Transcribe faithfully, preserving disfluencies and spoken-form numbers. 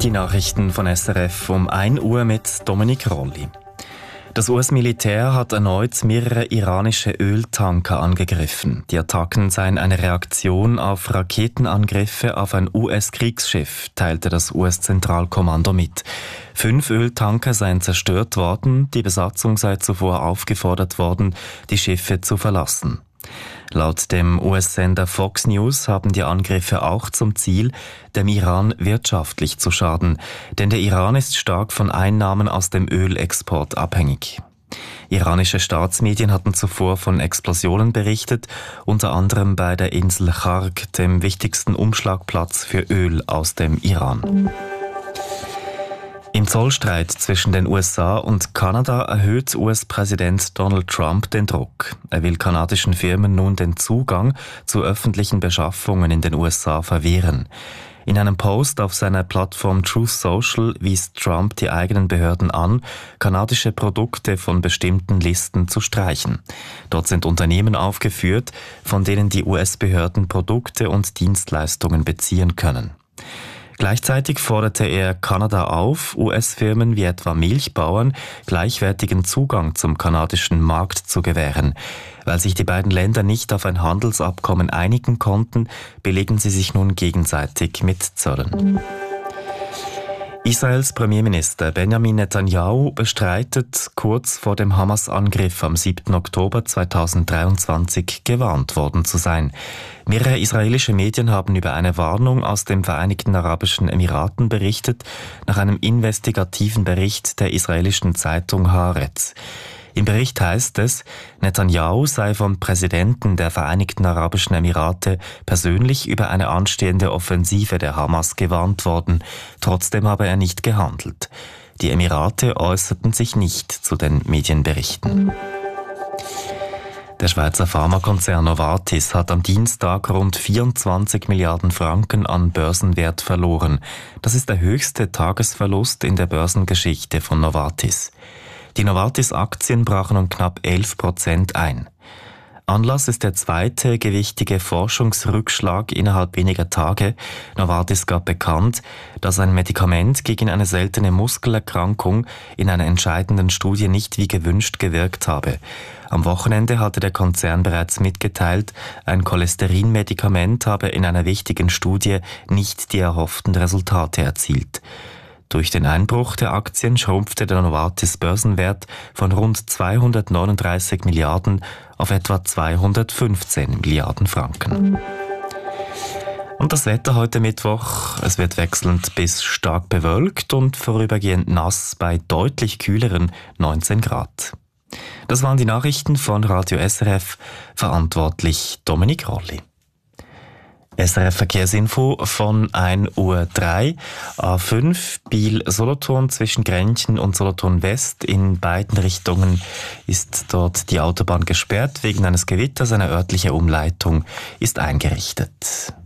Die Nachrichten von S R F um ein Uhr mit Dominik Rolli. Das U S-Militär hat erneut mehrere iranische Öltanker angegriffen. Die Attacken seien eine Reaktion auf Raketenangriffe auf ein U S-Kriegsschiff, teilte das U S-Zentralkommando mit. Fünf Öltanker seien zerstört worden, die Besatzung sei zuvor aufgefordert worden, die Schiffe zu verlassen. Laut dem U S-Sender Fox News haben die Angriffe auch zum Ziel, dem Iran wirtschaftlich zu schaden, denn der Iran ist stark von Einnahmen aus dem Ölexport abhängig. Iranische Staatsmedien hatten zuvor von Explosionen berichtet, unter anderem bei der Insel Kharg, dem wichtigsten Umschlagplatz für Öl aus dem Iran. Im Zollstreit zwischen den U S A und Kanada erhöht U S-Präsident Donald Trump den Druck. Er will kanadischen Firmen nun den Zugang zu öffentlichen Beschaffungen in den U S A verwehren. In einem Post auf seiner Plattform Truth Social wies Trump die eigenen Behörden an, kanadische Produkte von bestimmten Listen zu streichen. Dort sind Unternehmen aufgeführt, von denen die U S-Behörden Produkte und Dienstleistungen beziehen können. Gleichzeitig forderte er Kanada auf, U S-Firmen wie etwa Milchbauern gleichwertigen Zugang zum kanadischen Markt zu gewähren. Weil sich die beiden Länder nicht auf ein Handelsabkommen einigen konnten, belegen sie sich nun gegenseitig mit Zöllen. Israels Premierminister Benjamin Netanyahu bestreitet, kurz vor dem Hamas-Angriff am siebten Oktober zweitausenddreiundzwanzig gewarnt worden zu sein. Mehrere israelische Medien haben über eine Warnung aus den Vereinigten Arabischen Emiraten berichtet, nach einem investigativen Bericht der israelischen Zeitung Haaretz. Im Bericht heißt es, Netanyahu sei vom Präsidenten der Vereinigten Arabischen Emirate persönlich über eine anstehende Offensive der Hamas gewarnt worden. Trotzdem habe er nicht gehandelt. Die Emirate äußerten sich nicht zu den Medienberichten. Der Schweizer Pharmakonzern Novartis hat am Dienstag rund vierundzwanzig Milliarden Franken an Börsenwert verloren. Das ist der höchste Tagesverlust in der Börsengeschichte von Novartis. Die Novartis-Aktien brachen um knapp elf Prozent ein. Anlass ist der zweite gewichtige Forschungsrückschlag innerhalb weniger Tage. Novartis gab bekannt, dass ein Medikament gegen eine seltene Muskelerkrankung in einer entscheidenden Studie nicht wie gewünscht gewirkt habe. Am Wochenende hatte der Konzern bereits mitgeteilt, ein Cholesterinmedikament habe in einer wichtigen Studie nicht die erhofften Resultate erzielt. Durch den Einbruch der Aktien schrumpfte der Novartis-Börsenwert von rund zweihundertneununddreißig Milliarden auf etwa zweihundertfünfzehn Milliarden Franken. Und das Wetter heute Mittwoch, es wird wechselnd bis stark bewölkt und vorübergehend nass bei deutlich kühleren neunzehn Grad. Das waren die Nachrichten von Radio S R F, verantwortlich Dominik Rolli. S R F Verkehrsinfo von ein Uhr drei, A fünf, Biel-Solothurn zwischen Grenchen und Solothurn West. In beiden Richtungen ist dort die Autobahn gesperrt. Wegen eines Gewitters, eine örtliche Umleitung ist eingerichtet.